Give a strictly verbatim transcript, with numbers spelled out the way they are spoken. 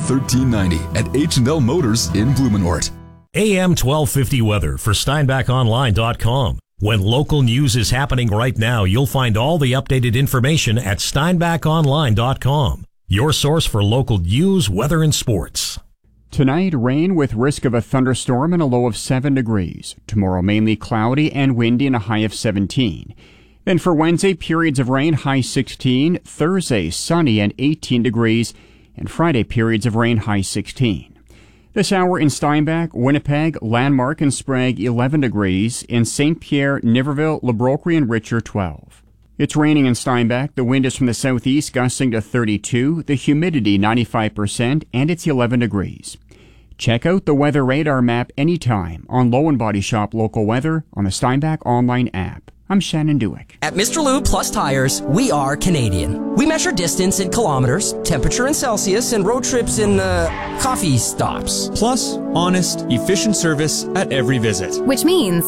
thirteen ninety at H and L Motors in Blumenort. A M twelve fifty weather for Steinbach Online dot com. When local news is happening right now, you'll find all the updated information at Steinbach Online dot com. Your source for local news, weather, and sports. Tonight, rain with risk of a thunderstorm and a low of seven degrees. Tomorrow, mainly cloudy and windy and a high of seventeen. Then for Wednesday, periods of rain, high sixteen. Thursday, sunny and eighteen degrees. And Friday, periods of rain, high sixteen. This hour in Steinbach, Winnipeg, Landmark, and Sprague, eleven degrees. In Saint Pierre, Niverville, Le Brocquerie, and Richer, twelve. It's raining in Steinbach. The wind is from the southeast, gusting to thirty-two. The humidity, ninety-five percent, and it's eleven degrees. Check out the weather radar map anytime on Low and Body Shop Local Weather on the Steinbach online app. I'm Shannon Dewick. At Mister Lube Plus Tires, we are Canadian. We measure distance in kilometers, temperature in Celsius, and road trips in, uh, coffee stops. Plus, honest, efficient service at every visit. Which means